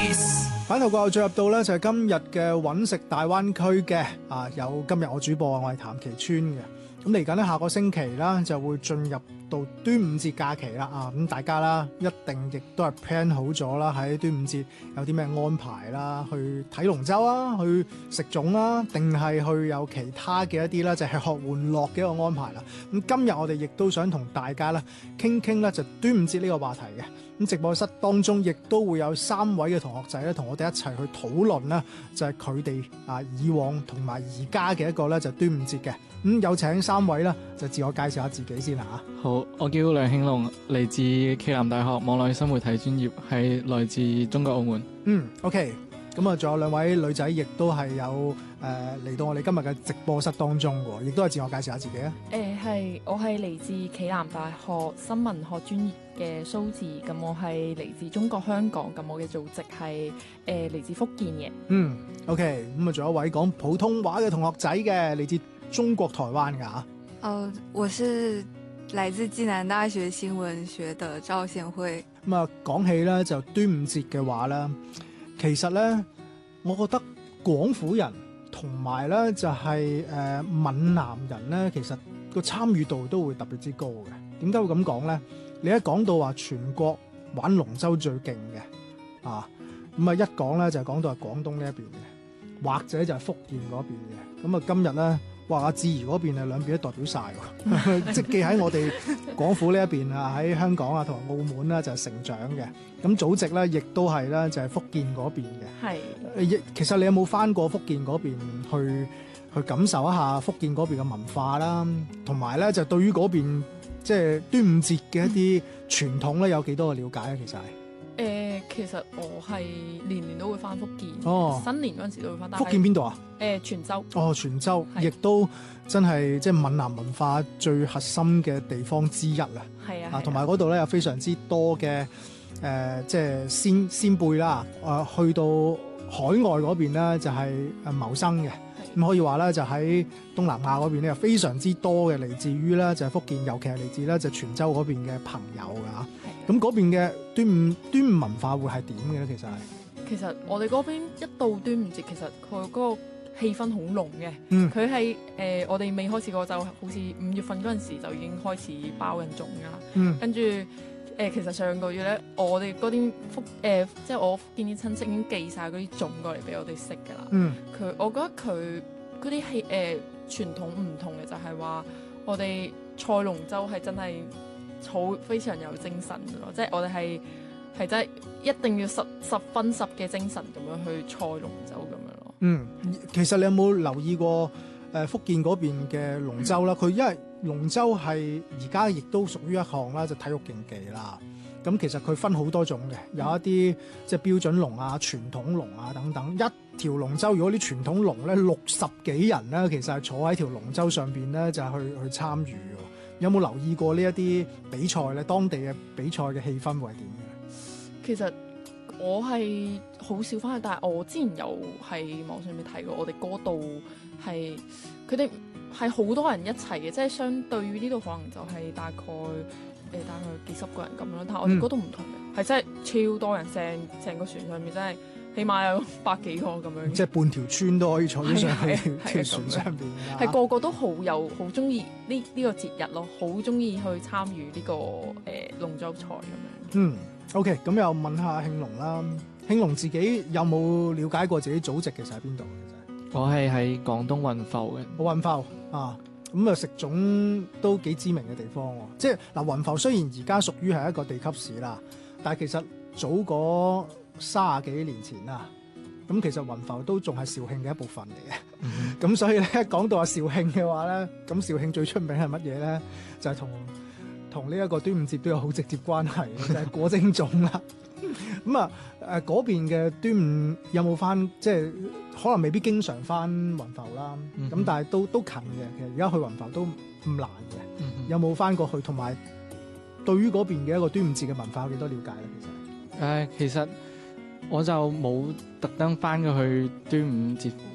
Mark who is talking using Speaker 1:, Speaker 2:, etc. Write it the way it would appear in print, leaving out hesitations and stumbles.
Speaker 1: 反頭過後進入到咧就係今日嘅揾食大灣區嘅有今日我主播我係譚其川嘅。咁嚟緊咧下個星期啦就會進入到端午節假期啦咁大家啦一定亦都係 plan 好咗啦，喺端午節有啲咩安排啦，去睇龍舟啊，去食粽啦，定係去有其他嘅一啲啦，就係吃喝玩樂嘅一個安排啦。咁今日我哋亦都想同大家咧傾傾咧就端午節呢個話題嘅。咁直播室當中亦都會有3位嘅同學仔咧，同我哋一齊去討論啦，就係佢哋以往同埋而家嘅一個咧就端午節嘅。有請3位啦，就自我介紹下自己先嚇。
Speaker 2: 好，我叫梁慶龍，嚟自暨南大學網絡新媒體專業，係來自中國澳門。
Speaker 1: OK。咁仲有2位女仔，亦都係有嚟到我哋今日嘅直播室當中喎，亦都係自我介紹下自己啊。
Speaker 3: 我係嚟自暨南大學新聞學專業嘅蘇智，咁我係嚟自中國香港，咁我嘅祖籍係嚟自福建嘅。
Speaker 1: OK， 咁仲有一位講普通話嘅同學仔嘅，嚟自中國台灣㗎。
Speaker 4: 我是來自暨南大學新聞學的趙賢慧。
Speaker 1: 講起咧就端午節嘅話咧，其實咧，我覺得廣府人同埋咧就係閩南人咧，其實個參與度都會特別之高嘅。點解會咁講咧？你一講到話全國玩龍舟最勁嘅咁一講咧就係講到係廣東呢一邊嘅，或者就係福建嗰邊嘅。咁今日咧，哇！阿志怡嗰邊兩邊都代表晒喎，即係既喺我哋廣府呢一邊喺香港同埋澳門咧就係成長嘅。咁祖籍咧亦都係咧就係福建嗰邊嘅。
Speaker 3: 係。
Speaker 1: 其實你有冇返過福建嗰邊去感受一下福建嗰邊嘅文化啦？同埋咧就對於嗰邊即係端午節嘅一啲傳統咧有幾多嘅了解咧？其實係。
Speaker 3: 其實我係年年都會翻福建，新年嗰陣時都會翻。
Speaker 1: 福建邊度啊？
Speaker 3: 泉州。
Speaker 1: 泉州亦都真係即係閩南文化最核心嘅地方之一啦。係啊，同埋嗰度咧有非常之多嘅即係先輩啦。去到海外嗰邊咧就係謀生嘅。咁可以話咧就喺東南亞嗰邊咧有非常之多嘅嚟自於咧就係福建，尤其係嚟自咧就泉州嗰邊嘅朋友㗎。咁嗰邊嘅端午文化會係點嘅咧？
Speaker 3: 其實我哋嗰邊一到端午節，其實佢嗰個氣氛好濃嘅。佢係我哋未開始過，就好似5月份嗰陣時就已經開始包緊粽㗎。跟住其實上個月咧，我哋嗰啲即係我福建啲親戚已經寄晒嗰啲粽過嚟俾我哋食㗎啦。我覺得佢嗰啲傳統唔同嘅就係話，我哋賽龍舟係真係非常有精神嘅咯，即係我哋係真係一定要十分十嘅精神咁樣去賽龍舟咁樣咯。
Speaker 1: 其實你有冇留意過福建嗰邊嘅龍舟啦？佢因為龍舟係而家亦都屬於一項啦，就體育競技啦。咁其實佢分好多種嘅，有一啲即係標準龍傳統龍等等。一條龍舟，如果啲傳統龍咧60幾人咧，其實係坐喺條龍舟上邊咧，就係去參與。有冇留意過呢一啲比賽咧？當地嘅比賽嘅氣氛會係點嘅？
Speaker 3: 其實我係好少翻去，但係我之前有喺網上面睇過，我哋嗰度係佢哋係好多人一齊嘅，即係相對於呢度可能就係大概幾十個人咁樣，但係我哋嗰度唔同嘅，係真係超多人，成個船上面真係起碼有100幾個咁樣，即係
Speaker 1: 半條村都可以坐咗上去條船上邊，係
Speaker 3: 個個都好中意呢個節日咯，好中意去參與呢個龍舟賽咁樣。
Speaker 1: OK， 咁又問下慶龍啦，慶龍自己有冇了解過自己祖籍其實喺邊度？其實
Speaker 2: 我係喺廣東雲浮嘅。
Speaker 1: 雲浮咁食粽都幾知名嘅地方喎。即係雲浮雖然而家屬於係一個地級市啦，但係其實早嗰30幾年前啦，咁其實雲浮都仲係肇慶嘅一部分嚟嘅。咁所以咧，講到話肇慶嘅話咧，咁肇慶最出名係乜嘢咧？就係同呢一個端午節都有好直接關係嘅，就係果蒸粽啦。咁嗰邊嘅端午有冇翻？即係可能未必經常翻雲浮啦。咁但係都近嘅。其實而家去雲浮都唔難嘅。有冇翻過去？同埋對於嗰邊嘅一個端午節嘅文化有幾多了解咧？
Speaker 2: 其實我就冇特登翻過去端午節